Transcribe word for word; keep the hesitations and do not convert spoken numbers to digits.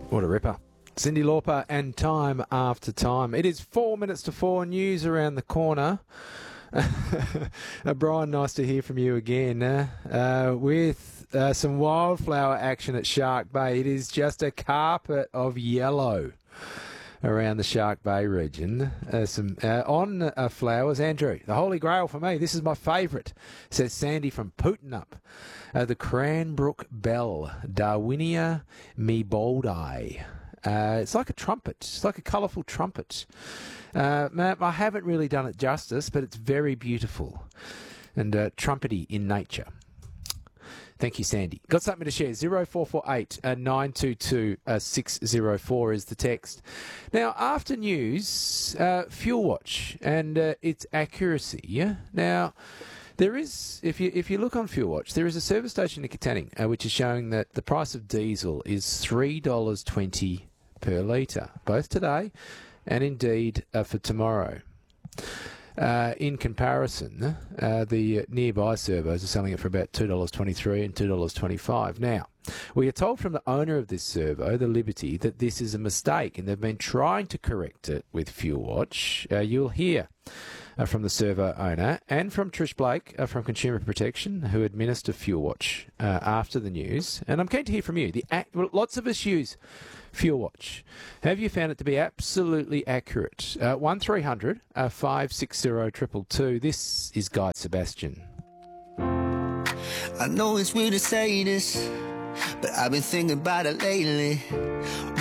What a ripper. Cyndi Lauper and Time After Time. It is four minutes to four. News around the corner. uh, Brian, nice to hear from you again. Uh, uh, with uh, some wildflower action at Shark Bay. It is just a carpet of yellow around the Shark Bay region. Uh, some uh, on uh, flowers, Andrew, the holy grail for me. This is my favourite, says Sandy from Pootenup. Uh, the Cranbrook Bell, Darwinia meboldi. Uh, it's like a trumpet. It's like a colourful trumpet. Uh, Matt, I haven't really done it justice, but it's very beautiful and uh, trumpety in nature. Thank you, Sandy. Got something to share. zero four four eight nine two two six zero four is the text. Now, after news, uh, Fuel Watch and uh, its accuracy. Yeah? Now, there is, if you if you look on Fuel Watch, there is a service station in Katanning uh, which is showing that the price of diesel is three dollars twenty per litre, both today and indeed uh, for tomorrow. Uh, in comparison, uh, the nearby servos are selling it for about two dollars twenty-three and two dollars twenty-five. Now, we are told from the owner of this servo, the Liberty, that this is a mistake and they've been trying to correct it with Fuel Watch. Uh, you'll hear uh, from the servo owner and from Trish Blake uh, from Consumer Protection, who administer Fuel Watch uh, after the news. And I'm keen to hear from you. The act, well, lots of us use Fuel Watch. Have you found it to be absolutely accurate? Uh, one three hundred five six zero two two two. This is Guy Sebastian. I know it's weird to say this, but I've been thinking about it lately.